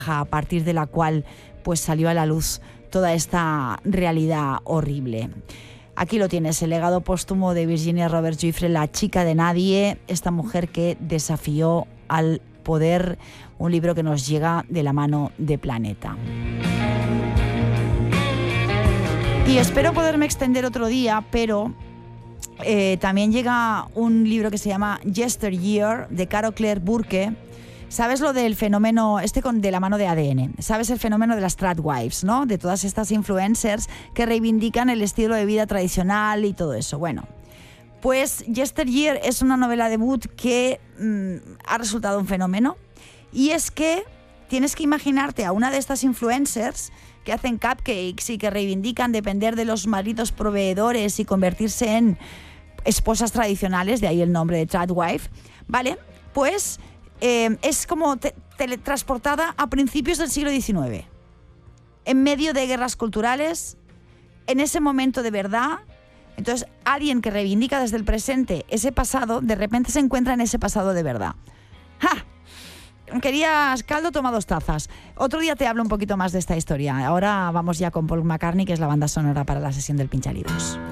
a partir de la cual pues salió a la luz toda esta realidad horrible. Aquí lo tienes, el legado póstumo de Virginia Roberts Giuffre, la chica de nadie, esta mujer que desafió al poder, un libro que nos llega de la mano de Planeta. Y espero poderme extender otro día, pero también llega un libro que se llama Yesteryear, de Carol Claire Burke. ¿Sabes lo del fenómeno, de la mano de ADN? ¿Sabes el fenómeno de las Tradwives, ¿no? De todas estas influencers que reivindican el estilo de vida tradicional y todo eso. Bueno, pues Yesteryear es una novela debut que ha resultado un fenómeno. Y es que tienes que imaginarte a una de estas influencers que hacen cupcakes y que reivindican depender de los maridos proveedores y convertirse en esposas tradicionales, de ahí el nombre de Tradwife, ¿vale? Pues es como teletransportada a principios del siglo XIX, en medio de guerras culturales, en ese momento de verdad. Entonces, alguien que reivindica desde el presente ese pasado, de repente se encuentra en ese pasado de verdad. ¡Ja! Querías caldo, toma 2 tazas. Otro día te hablo un poquito más de esta historia. Ahora vamos ya con Paul McCartney, que es la banda sonora para la sesión del Pinchalibros.